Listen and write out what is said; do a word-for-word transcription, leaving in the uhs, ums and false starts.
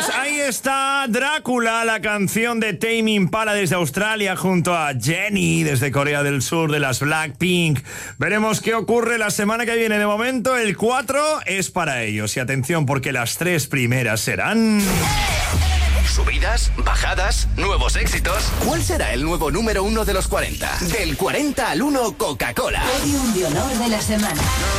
Pues ahí está Drácula, la canción de Tame Impala desde Australia junto a Jennie desde Corea del Sur de las Blackpink. Veremos qué ocurre la semana que viene. De momento el cuatro es para ellos. Y atención porque las tres primeras serán... Subidas, bajadas, nuevos éxitos. ¿Cuál será el nuevo número uno de los cuarenta? Del cuarenta al uno, Coca-Cola. Podium de honor de la semana.